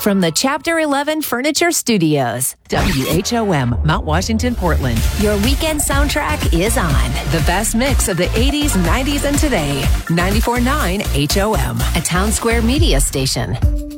From the Chapter 11 Furniture Studios, WHOM, Mount Washington, Portland. Your weekend soundtrack is on. The best mix of the 80s, 90s, and today. 94.9 HOM, a Town Square media station.